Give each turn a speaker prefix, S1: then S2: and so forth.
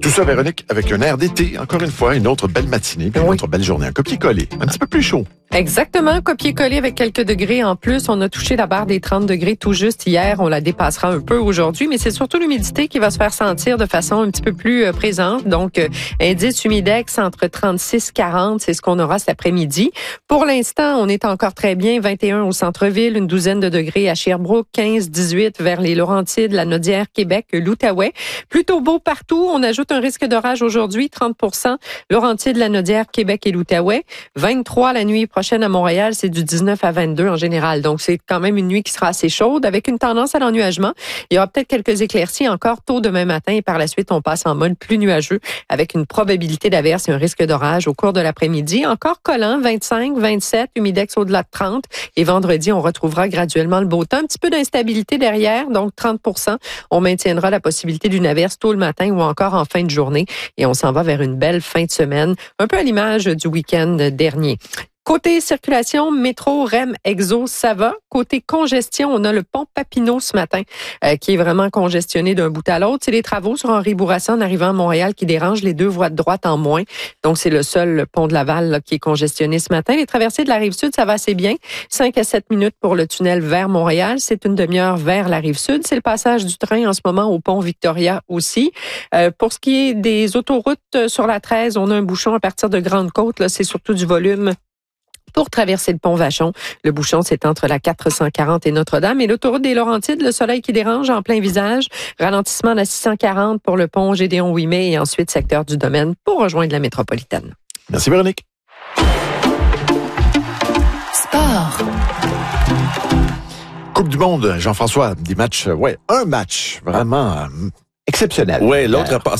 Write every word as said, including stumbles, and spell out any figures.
S1: Tout ça, Véronique, avec un air d'été, encore une fois, une autre belle matinée, puis une
S2: Oui.
S1: autre belle journée. Un copier-coller, un petit peu plus chaud.
S2: Exactement, copier-coller avec quelques degrés en plus. On a touché la barre des trente degrés tout juste hier. On la dépassera un peu aujourd'hui, mais c'est surtout l'humidité qui va se faire sentir de façon un petit peu plus euh, présente. Donc, euh, indice humidex entre trente-six et quarante, c'est ce qu'on aura cet après-midi. Pour l'instant, on est encore très bien. vingt et un au centre-ville, une douzaine de degrés à Sherbrooke, quinze, dix-huit vers les Laurentides, la Naudière, Québec, l'Outaouais. Plutôt beau partout. On ajoute un risque d'orage aujourd'hui, trente pour cent. Laurentides, la Naudière, Québec et l'Outaouais. vingt-trois la nuit prochaine à Montréal, c'est du dix-neuf à vingt-deux en général. Donc, c'est quand même une nuit qui sera assez chaude avec une tendance à l'ennuagement. Il y aura peut-être quelques éclaircies encore tôt demain matin et par la suite, on passe en mode plus nuageux avec une probabilité d'averse et un risque d'orage au cours de l'après-midi. Encore collant, vingt-cinq, vingt-sept, humidex au-delà de trente. Et vendredi, on retrouvera graduellement le beau temps. Un petit peu d'instabilité derrière, donc trente pour cent. On maintiendra la possibilité d'une averse tôt le matin ou encore en fin de journée. Et on s'en va vers une belle fin de semaine, un peu à l'image du week-end dernier. Côté circulation, métro, R E M, Exo, ça va. Côté congestion, on a le pont Papineau ce matin euh, qui est vraiment congestionné d'un bout à l'autre. C'est les travaux sur Henri Bourassa en arrivant à Montréal qui dérangent les deux voies de droite en moins. Donc, c'est le seul le pont de Laval là, qui est congestionné ce matin. Les traversées de la Rive-Sud, ça va assez bien. cinq à sept minutes pour le tunnel vers Montréal. C'est une demi-heure vers la Rive-Sud. C'est le passage du train en ce moment au pont Victoria aussi. Euh, pour ce qui est des autoroutes sur la treize, on a un bouchon à partir de Grande-Côte. Là, c'est surtout du volume pour traverser le pont Vachon. Le bouchon, c'est entre la quatre cent quarante et Notre-Dame. Et l'autoroute des Laurentides, le soleil qui dérange en plein visage. Ralentissement de la six cent quarante pour le pont Gédéon-Ouimet et ensuite secteur du Domaine pour rejoindre la métropolitaine.
S1: Merci, Véronique.
S3: Sport.
S1: Coupe du Monde, Jean-François, des matchs, ouais, un match vraiment euh, exceptionnel.
S4: Ouais, l'autre a passé